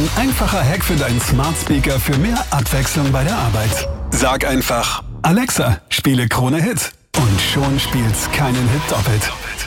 einfacher Hack für deinen Smart Speaker für mehr Abwechslung bei der Arbeit. Sag einfach: Alexa, spiele Krone Hit. Und schon spielt's keinen Hit doppelt.